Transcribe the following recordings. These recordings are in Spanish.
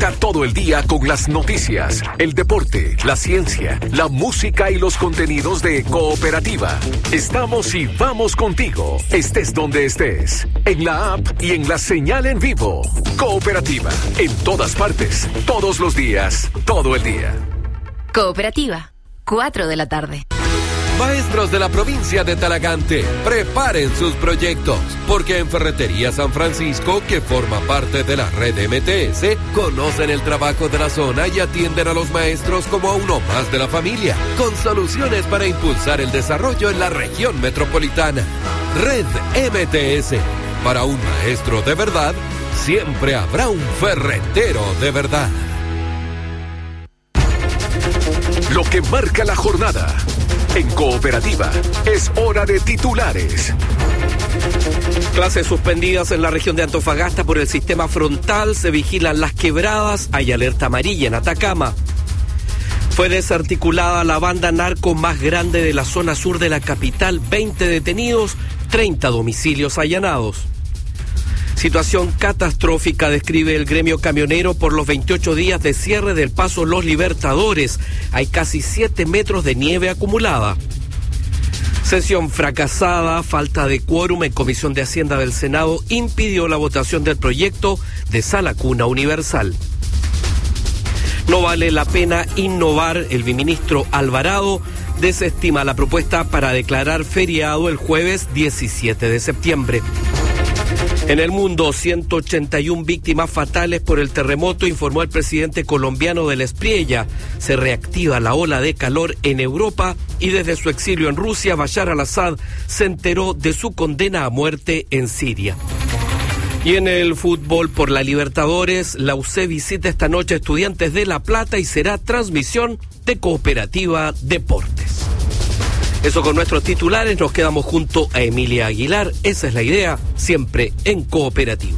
Conecta todo el día con las noticias, el deporte, la ciencia, la música y los contenidos de Cooperativa. Estamos y vamos contigo, estés donde estés, en la app y en la señal en vivo. Cooperativa, en todas partes, todos los días, todo el día. Cooperativa, 4 de la tarde. Maestros de la provincia de Talagante, preparen sus proyectos, porque en Ferretería San Francisco, que forma parte de la red MTS, conocen el trabajo de la zona y atienden a los maestros como a uno más de la familia, con soluciones para impulsar el desarrollo en la región metropolitana. Red MTS, para un maestro de verdad, siempre habrá un ferretero de verdad. Lo que marca la jornada. En Cooperativa, es hora de titulares. Clases suspendidas en la región de Antofagasta por el sistema frontal, se vigilan las quebradas, hay alerta amarilla en Atacama. Fue desarticulada la banda narco más grande de la zona sur de la capital, 20 detenidos, 30 domicilios allanados. Situación catastrófica describe el gremio camionero por los 28 días de cierre del paso Los Libertadores. Hay casi 7 metros de nieve acumulada. Sesión fracasada, falta de quórum en Comisión de Hacienda del Senado impidió la votación del proyecto de Sala Cuna Universal. No vale la pena innovar. El viceministro Alvarado desestima la propuesta para declarar feriado el jueves 17 de septiembre. En el mundo, 181 víctimas fatales por el terremoto, informó el presidente colombiano del Espriella. Se reactiva la ola de calor en Europa y desde su exilio en Rusia, Bashar al-Assad se enteró de su condena a muerte en Siria. Y en el fútbol por la Libertadores, la UC visita esta noche a Estudiantes de La Plata y será transmisión de Cooperativa Deportes. Eso con nuestros titulares, nos quedamos junto a Emilia Aguilar. Esa es la idea, siempre en Cooperativa.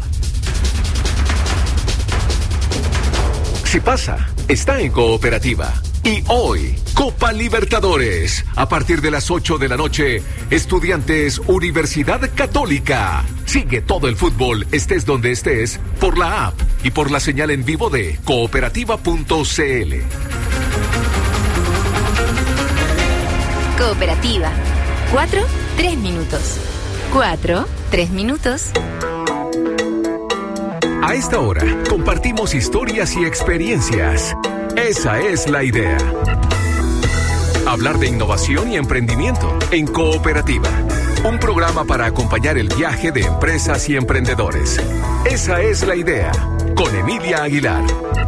Si pasa, está en Cooperativa. Y hoy, Copa Libertadores. A partir de las 8 de la noche, Estudiantes Universidad Católica. Sigue todo el fútbol, estés donde estés, por la app y por la señal en vivo de cooperativa.cl. Cooperativa. 4, 3 minutos. 4, 3 minutos. A esta hora, compartimos historias y experiencias. Esa es la idea. Hablar de innovación y emprendimiento en Cooperativa. Un programa para acompañar el viaje de empresas y emprendedores. Esa es la idea. Con Emilia Aguilar.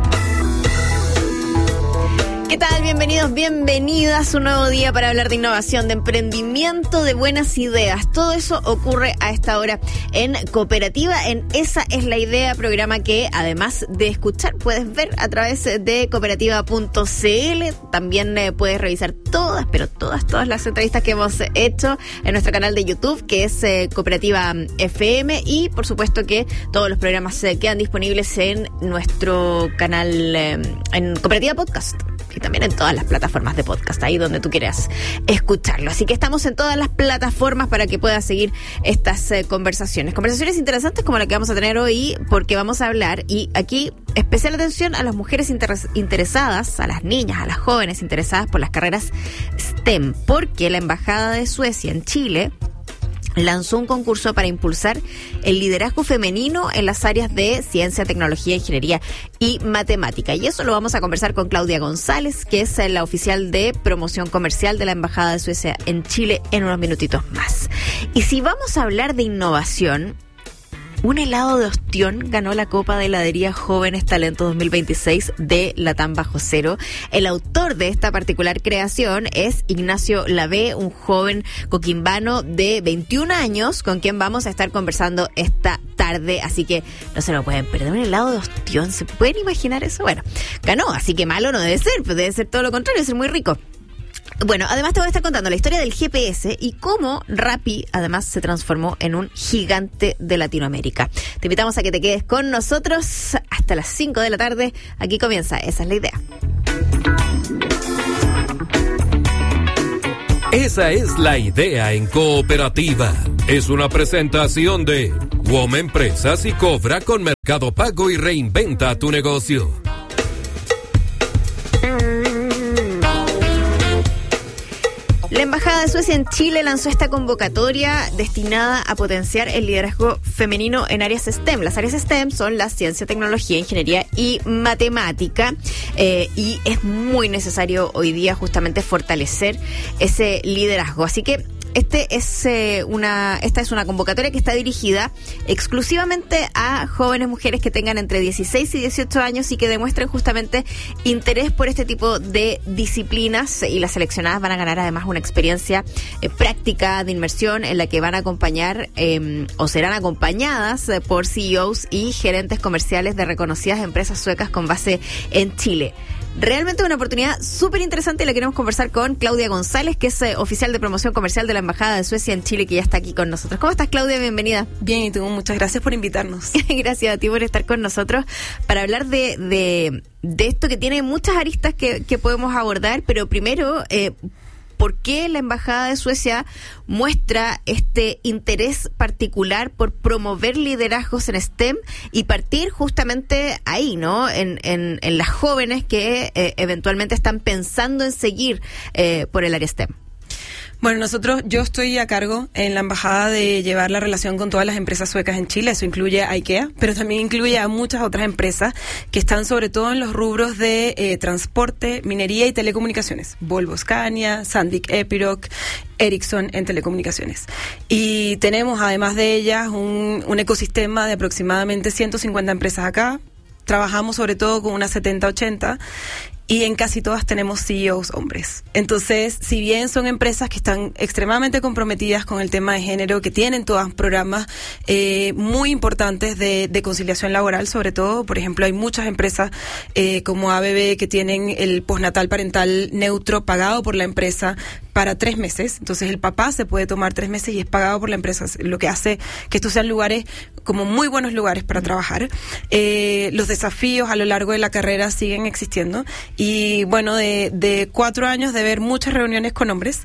¿Qué tal? Bienvenidos, bienvenidas. Un nuevo día para hablar de innovación, de emprendimiento, de buenas ideas. Todo eso ocurre a esta hora en Cooperativa, en Esa es la Idea, programa que además de escuchar puedes ver a través de cooperativa.cl. También puedes revisar todas las entrevistas que hemos hecho en nuestro canal de YouTube, que es Cooperativa FM, y por supuesto que todos los programas quedan disponibles en nuestro canal en Cooperativa Podcast. Y también en todas las plataformas de podcast, ahí donde tú quieras escucharlo. Así que estamos en todas las plataformas para que puedas seguir estas conversaciones. Conversaciones interesantes como la que vamos a tener hoy, porque vamos a hablar, y aquí especial atención a las mujeres interesadas, a las niñas, a las jóvenes interesadas por las carreras STEM, porque la Embajada de Suecia en Chile lanzó un concurso para impulsar el liderazgo femenino en las áreas de ciencia, tecnología, ingeniería y matemática. Y eso lo vamos a conversar con Claudia González, que es la oficial de promoción comercial de la Embajada de Suecia en Chile, en unos minutitos más. Y si vamos a hablar de innovación, un helado de ostión ganó la Copa de Heladería Jóvenes Talento 2026 de Latam Bajo Cero. El autor de esta particular creación es Ignacio Lavé, un joven coquimbano de 21 años con quien vamos a estar conversando esta tarde. Así que no se lo pueden perder. Un helado de ostión, ¿se pueden imaginar eso? Bueno, ganó, así que malo no debe ser, pues debe ser todo lo contrario, debe ser muy rico. Bueno, además te voy a estar contando la historia del GPS y cómo Rappi además se transformó en un gigante de Latinoamérica. Te invitamos a que te quedes con nosotros hasta las 5 de la tarde. Aquí comienza Esa es la Idea. Esa es la idea en Cooperativa. Es una presentación de WOM Empresas y Cobra con Mercado Pago y reinventa tu negocio. La Embajada de Suecia en Chile lanzó esta convocatoria destinada a potenciar el liderazgo femenino en áreas STEM. Las áreas STEM son la ciencia, tecnología, ingeniería y matemática, y es muy necesario hoy día justamente fortalecer ese liderazgo. Así que esta es una convocatoria que está dirigida exclusivamente a jóvenes mujeres que tengan entre 16 y 18 años y que demuestren justamente interés por este tipo de disciplinas, y las seleccionadas van a ganar además una experiencia práctica de inmersión en la que van a acompañar o serán acompañadas por CEOs y gerentes comerciales de reconocidas empresas suecas con base en Chile. Realmente una oportunidad súper interesante, y la queremos conversar con Claudia González, que es oficial de promoción comercial de la Embajada de Suecia en Chile, que ya está aquí con nosotros. ¿Cómo estás, Claudia? Bienvenida. Bien, y tú, muchas gracias por invitarnos. Gracias a ti por estar con nosotros para hablar de esto que tiene muchas aristas que podemos abordar, pero primero, ¿por qué la Embajada de Suecia muestra este interés particular por promover liderazgos en STEM y partir justamente ahí, ¿no? En las jóvenes que eventualmente están pensando en seguir por el área STEM. Bueno, yo estoy a cargo en la embajada de llevar la relación con todas las empresas suecas en Chile. Eso incluye a IKEA, pero también incluye a muchas otras empresas que están sobre todo en los rubros de transporte, minería y telecomunicaciones. Volvo, Scania, Sandvik, Epiroc, Ericsson en telecomunicaciones. Y tenemos además de ellas un ecosistema de aproximadamente 150 empresas acá. Trabajamos sobre todo con unas 70, 80. Y en casi todas tenemos CEOs hombres. Entonces, si bien son empresas que están extremadamente comprometidas con el tema de género, que tienen todos programas muy importantes de conciliación laboral, sobre todo, por ejemplo, hay muchas empresas como ABB que tienen el postnatal parental neutro pagado por la empresa para 3 meses. Entonces, el papá se puede tomar 3 meses y es pagado por la empresa, lo que hace que estos sean lugares como muy buenos lugares para trabajar. Los desafíos a lo largo de la carrera siguen existiendo. Y bueno, de 4 años de ver muchas reuniones con hombres,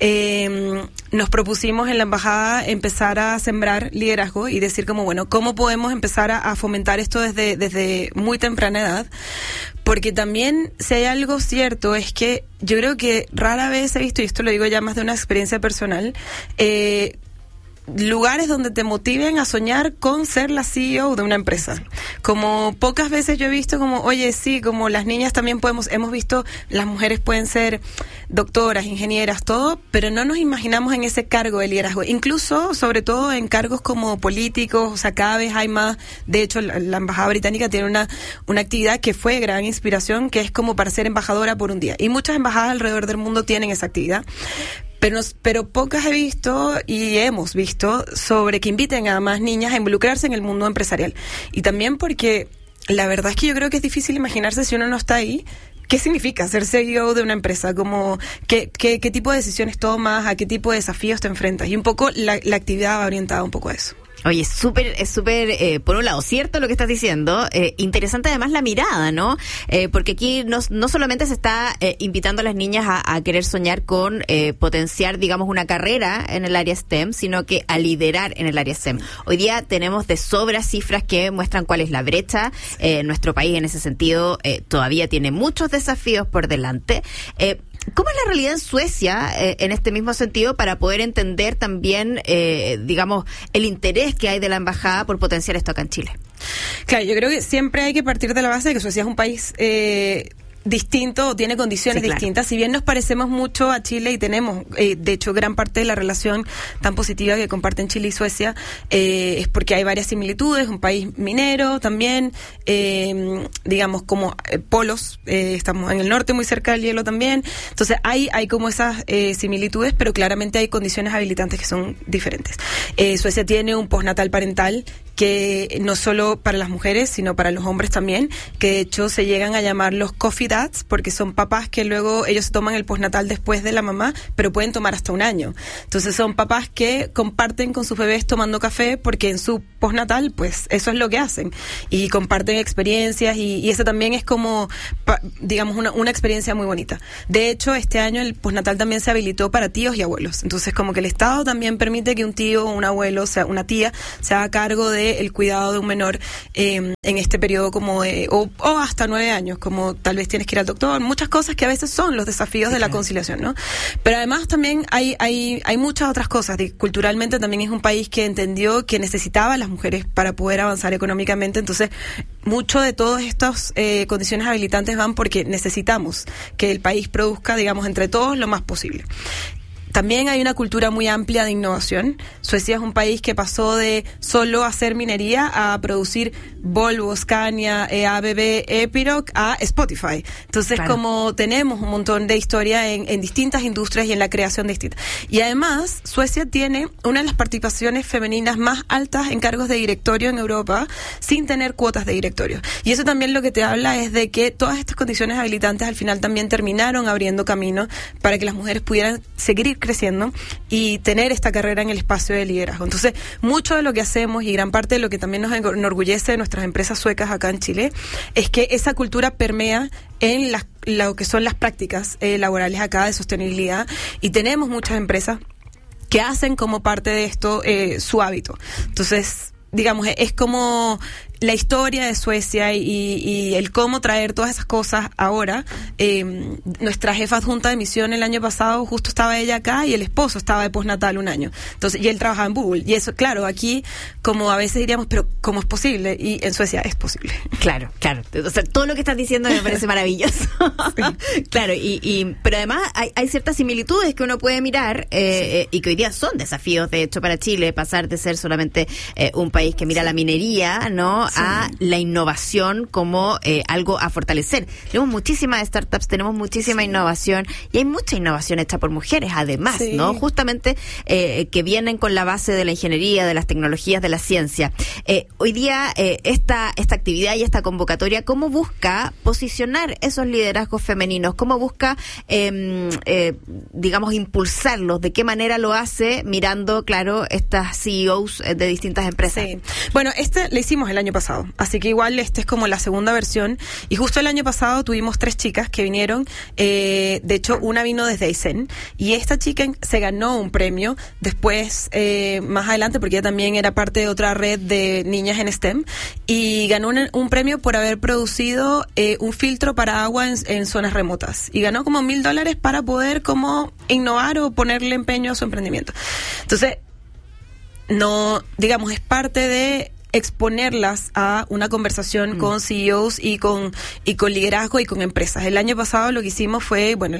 nos propusimos en la embajada empezar a sembrar liderazgo y decir como, bueno, ¿cómo podemos empezar a fomentar esto desde muy temprana edad? Porque también, si hay algo cierto, es que yo creo que rara vez he visto, y esto lo digo ya más de una experiencia personal, lugares donde te motiven a soñar con ser la CEO de una empresa. Como pocas veces yo he visto como, oye, sí, como las niñas también hemos visto, las mujeres pueden ser doctoras, ingenieras, todo, pero no nos imaginamos en ese cargo de liderazgo. Incluso, sobre todo en cargos como políticos, o sea, cada vez hay más. De hecho, la Embajada Británica tiene una actividad que fue gran inspiración, que es como para ser embajadora por un día. Y muchas embajadas alrededor del mundo tienen esa actividad. Pero pocas he visto y hemos visto sobre que inviten a más niñas a involucrarse en el mundo empresarial. Y también porque la verdad es que yo creo que es difícil imaginarse, si uno no está ahí, ¿qué significa ser CEO de una empresa? Como ¿qué tipo de decisiones tomas? ¿A qué tipo de desafíos te enfrentas? Y un poco la actividad va orientada un poco a eso. Oye, es súper, por un lado, cierto lo que estás diciendo, interesante además la mirada, ¿no? Porque aquí no solamente se está invitando a las niñas a querer soñar con potenciar, digamos, una carrera en el área STEM, sino que a liderar en el área STEM. Hoy día tenemos de sobra cifras que muestran cuál es la brecha. Nuestro país, en ese sentido, todavía tiene muchos desafíos por delante. ¿Cómo es la realidad en Suecia en este mismo sentido para poder entender también, digamos, el interés que hay de la embajada por potenciar esto acá en Chile? Claro, yo creo que siempre hay que partir de la base de que Suecia es un país distinto, o tiene condiciones distintas. Si bien nos parecemos mucho a Chile y tenemos, de hecho, gran parte de la relación tan positiva que comparten Chile y Suecia, es porque hay varias similitudes. Un país minero también, digamos, como polos, estamos en el norte muy cerca del hielo también. Entonces hay como esas similitudes, pero claramente hay condiciones habilitantes que son diferentes. Suecia tiene un postnatal parental que no solo para las mujeres, sino para los hombres también, que de hecho se llegan a llamar los coffee dads, porque son papás que luego ellos toman el postnatal después de la mamá, pero pueden tomar hasta 1 año. Entonces son papás que comparten con sus bebés tomando café, porque en su postnatal, pues eso es lo que hacen, y comparten experiencias, y eso también es como, digamos, una experiencia muy bonita. De hecho, este año el postnatal también se habilitó para tíos y abuelos. Entonces, como que el Estado también permite que un tío o un abuelo, o sea, una tía, se haga cargo de del cuidado de un menor en este periodo como o hasta 9 años, como tal vez tienes que ir al doctor, muchas cosas que a veces son los desafíos de la conciliación, ¿no? Pero además también hay muchas otras cosas. Culturalmente también es un país que entendió que necesitaba a las mujeres para poder avanzar económicamente, entonces mucho de todas estas condiciones habilitantes van porque necesitamos que el país produzca, digamos, entre todos lo más posible. También hay una cultura muy amplia de innovación. Suecia es un país que pasó de solo hacer minería a producir Volvo, Scania, ABB, Epiroc a Spotify. Entonces, como tenemos un montón de historia en distintas industrias y en la creación de distintas. Y además, Suecia tiene una de las participaciones femeninas más altas en cargos de directorio en Europa, sin tener cuotas de directorio. Y eso también lo que te habla es de que todas estas condiciones habilitantes al final también terminaron abriendo camino para que las mujeres pudieran seguir creciendo y tener esta carrera en el espacio de liderazgo. Entonces, mucho de lo que hacemos y gran parte de lo que también nos enorgullece de nuestras empresas suecas acá en Chile es que esa cultura permea en lo que son las prácticas laborales acá de sostenibilidad, y tenemos muchas empresas que hacen como parte de esto su hábito. Entonces, digamos, es como la historia de Suecia y el cómo traer todas esas cosas ahora. Nuestra jefa adjunta de misión el año pasado, justo estaba ella acá y el esposo estaba de postnatal un año. Entonces, y él trabajaba en Google. Y eso, claro, aquí, como a veces diríamos, pero ¿cómo es posible? Y en Suecia es posible. Claro. O sea, todo lo que estás diciendo me parece maravilloso. Sí. Claro, pero además hay ciertas similitudes que uno puede mirar y que hoy día son desafíos, de hecho, para Chile, pasar de ser solamente un país que mira la minería, ¿no? A la innovación como algo a fortalecer. Tenemos muchísimas startups, tenemos muchísima innovación, y hay mucha innovación hecha por mujeres, además, ¿no? Justamente que vienen con la base de la ingeniería, de las tecnologías, de la ciencia. Hoy día esta actividad y esta convocatoria, ¿cómo busca posicionar esos liderazgos femeninos? ¿Cómo busca, digamos, impulsarlos? ¿De qué manera lo hace mirando, claro, estas CEOs de distintas empresas? Sí. Bueno, le hicimos el año pasado, así que igual es como la segunda versión, y justo el año pasado tuvimos 3 chicas que vinieron, de hecho una vino desde Aysén, y esta chica se ganó un premio después, más adelante, porque ella también era parte de otra red de niñas en STEM, y ganó un premio por haber producido un filtro para agua en zonas remotas, y ganó como $1,000 para poder como innovar o ponerle empeño a su emprendimiento. Entonces, no, digamos, es parte de exponerlas a una conversación con CEOs y con liderazgo y con empresas. El año pasado lo que hicimos fue, bueno,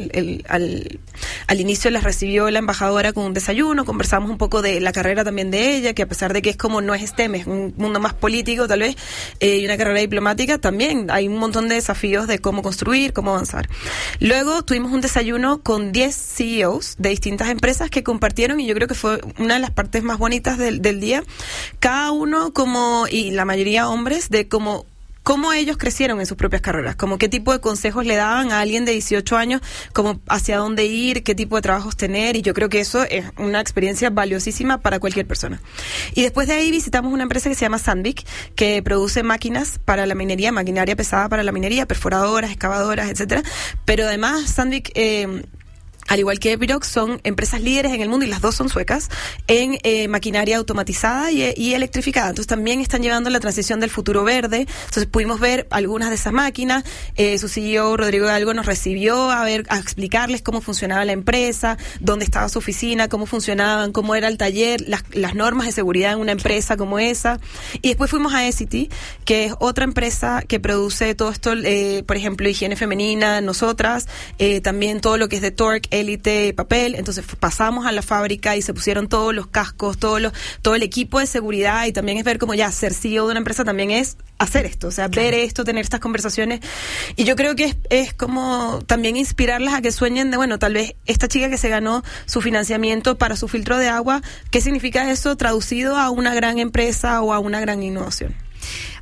al inicio las recibió la embajadora con un desayuno, conversamos un poco de la carrera también de ella, que a pesar de que es como no es STEM, es un mundo más político tal vez, y una carrera diplomática, también hay un montón de desafíos de cómo construir, cómo avanzar. Luego tuvimos un desayuno con 10 CEOs de distintas empresas que compartieron, y yo creo que fue una de las partes más bonitas del día, cada uno y la mayoría hombres, de cómo ellos crecieron en sus propias carreras, como qué tipo de consejos le daban a alguien de 18 años, como hacia dónde ir, qué tipo de trabajos tener, y yo creo que eso es una experiencia valiosísima para cualquier persona. Y después de ahí visitamos una empresa que se llama Sandvik, que produce máquinas para la minería, maquinaria pesada para la minería, perforadoras, excavadoras, etcétera, pero además Sandvik, al igual que Epiroc, son empresas líderes en el mundo, y las dos son suecas, en maquinaria automatizada y electrificada. Entonces también están llevando la transición del futuro verde. Entonces pudimos ver algunas de esas máquinas. Su CEO, Rodrigo Galgo, nos recibió a explicarles cómo funcionaba la empresa, dónde estaba su oficina, cómo funcionaban, cómo era el taller, las normas de seguridad en una empresa como esa. Y después fuimos a Essity, que es otra empresa que produce todo esto, por ejemplo, higiene femenina, nosotras, también todo lo que es de Torque, élite, papel. Entonces pasamos a la fábrica y se pusieron todos los cascos, todo el equipo de seguridad, y también es ver cómo ya ser CEO de una empresa también es hacer esto, o sea, ver esto, tener estas conversaciones, y yo creo que es como también inspirarlas a que sueñen de, bueno, tal vez esta chica que se ganó su financiamiento para su filtro de agua, ¿qué significa eso traducido a una gran empresa o a una gran innovación?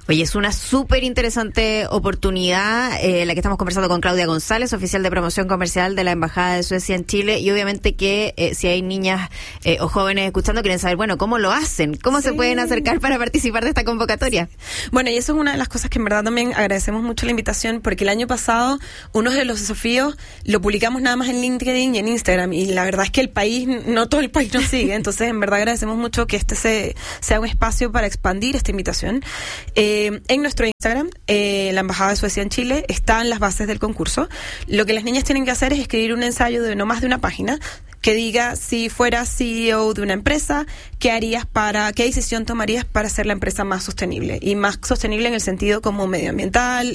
Oye, es una súper interesante oportunidad la que estamos conversando con Claudia González, oficial de promoción comercial de la Embajada de Suecia en Chile, y obviamente que si hay niñas o jóvenes escuchando quieren saber, bueno, ¿cómo lo hacen? ¿Cómo se pueden acercar para participar de esta convocatoria? Bueno, y eso es una de las cosas que en verdad también agradecemos mucho la invitación, porque el año pasado uno de los desafíos lo publicamos nada más en LinkedIn y en Instagram, y la verdad es que no todo el país nos sigue, entonces en verdad agradecemos mucho que sea un espacio para expandir esta invitación. En nuestro Instagram, la Embajada de Suecia en Chile, están las bases del concurso. Lo que las niñas tienen que hacer es escribir un ensayo de no más de una página que diga, si fueras CEO de una empresa, qué decisión tomarías para hacer la empresa más sostenible, y más sostenible en el sentido como medioambiental,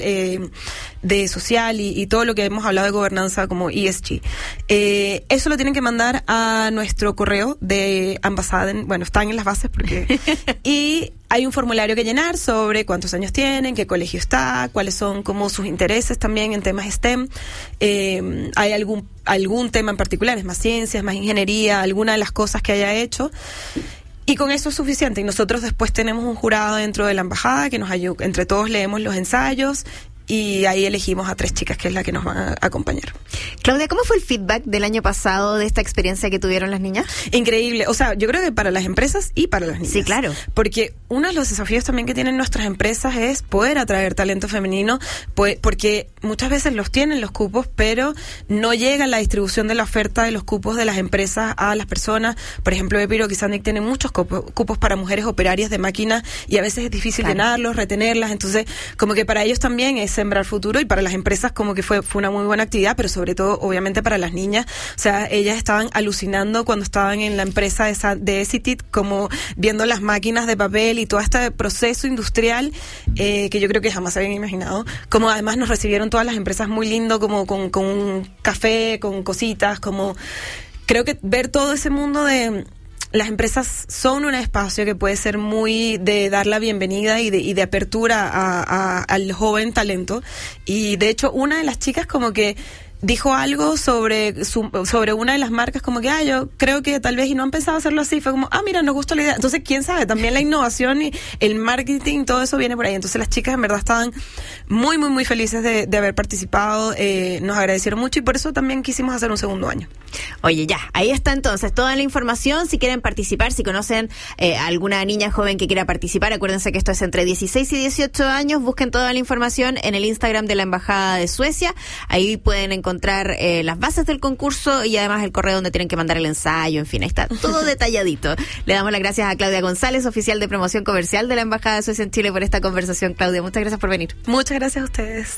de social y todo lo que hemos hablado de gobernanza como ESG. Eso lo tienen que mandar a nuestro correo de ambasada, están en las bases porque y hay un formulario que llenar sobre cuántos años tienen, qué colegio está, cuáles son como sus intereses también en temas STEM. Hay algún tema en particular, es más ciencias, más ingeniería, alguna de las cosas que haya hecho. Y con eso es suficiente. Y nosotros después tenemos un jurado dentro de la embajada que nos ayuda. Entre todos leemos los ensayos y ahí elegimos a 3 chicas que es la que nos van a acompañar. Claudia, ¿cómo fue el feedback del año pasado de esta experiencia que tuvieron las niñas? Increíble. O sea, yo creo que para las empresas y para las niñas. Sí, claro. Porque uno de los desafíos también que tienen nuestras empresas es poder atraer talento femenino, porque muchas veces los tienen los cupos, pero no llega la distribución de la oferta de los cupos de las empresas a las personas. Por ejemplo, Epiro Kizanic tiene muchos cupos para mujeres operarias de máquinas y a veces es difícil llenarlos, retenerlas. Entonces, como que para ellos también es sembrar futuro, y para las empresas como que fue una muy buena actividad, pero sobre todo obviamente para las niñas. O sea, ellas estaban alucinando cuando estaban en la empresa de Esitit, como viendo las máquinas de papel y todo este proceso industrial que yo creo que jamás se habían imaginado. Como además nos recibieron todas las empresas muy lindo, como con un café, con cositas, como creo que ver todo ese mundo de las empresas son un espacio que puede ser muy de dar la bienvenida y de apertura al joven talento. Y de hecho una de las chicas como que dijo algo sobre una de las marcas, como que yo creo que tal vez, y no han pensado hacerlo así, fue como, mira, nos gustó la idea. Entonces, quién sabe, también la innovación y el marketing, todo eso viene por ahí. Entonces las chicas en verdad estaban muy, muy, muy felices de haber participado, nos agradecieron mucho, y por eso también quisimos hacer un segundo año. Oye, ya, ahí está entonces toda la información. Si quieren participar, si conocen alguna niña joven que quiera participar, acuérdense que esto es entre 16 y 18 años, busquen toda la información en el Instagram de la Embajada de Suecia. Ahí pueden encontrar las bases del concurso y además el correo donde tienen que mandar el ensayo, en fin, ahí está todo detalladito. Le damos las gracias a Claudia González, oficial de promoción comercial de la Embajada de Suecia en Chile, por esta conversación. Claudia, muchas gracias por venir. Muchas gracias a ustedes.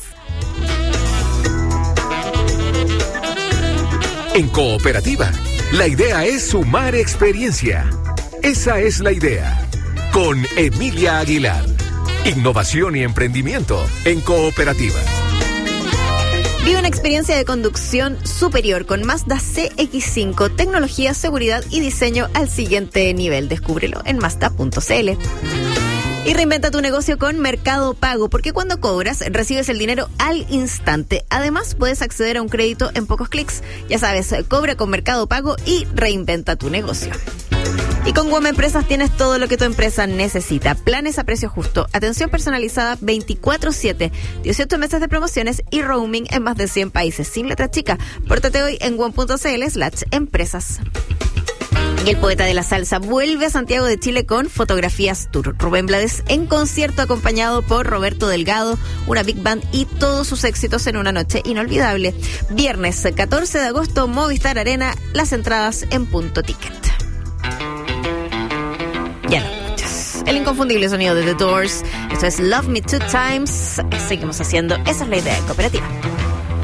En Cooperativa, la idea es sumar experiencia. Esa es la idea. Con Emilia Aguilar. Innovación y emprendimiento en Cooperativa. Vive una experiencia de conducción superior con Mazda CX-5, tecnología, seguridad y diseño al siguiente nivel. Descúbrelo en Mazda.cl. Y reinventa tu negocio con Mercado Pago, porque cuando cobras, recibes el dinero al instante. Además, puedes acceder a un crédito en pocos clics. Ya sabes, cobra con Mercado Pago y reinventa tu negocio. Y con WOM Empresas tienes todo lo que tu empresa necesita. Planes a precio justo, atención personalizada 24/7, 18 meses de promociones y roaming en más de 100 países. Sin letra chica. Pórtate hoy en WOM.cl/empresas. Y el poeta de la salsa vuelve a Santiago de Chile con Fotografías Tour. Rubén Blades en concierto acompañado por Roberto Delgado, una big band y todos sus éxitos en una noche inolvidable. Viernes 14 de agosto, Movistar Arena, las entradas en Punto Ticket. Ya lo escuchas. El inconfundible sonido de The Doors. Esto es Love Me Two Times. Seguimos haciendo Esa es la idea en Cooperativa.